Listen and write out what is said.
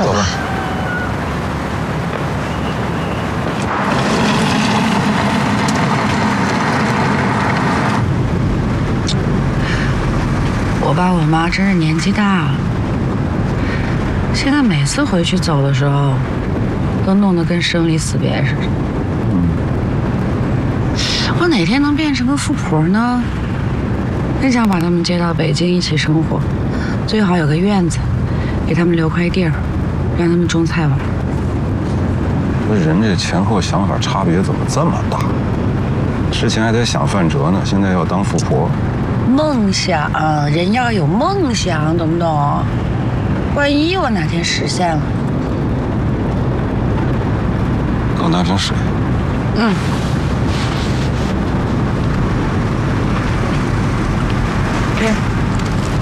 走吧。 我爸我妈真是年纪大了，现在每次回去走的时候，都弄得跟生离死别似的。我哪天能变成个富婆呢？真想把他们接到北京一起生活，最好有个院子，给他们留块地儿，让他们种菜玩。 这人这前后想法差别怎么这么大？之前还在想范哲呢，现在要当富婆。 梦想，人要有梦想，懂不懂？万一我哪天实现了， 给我拿瓶水。 对。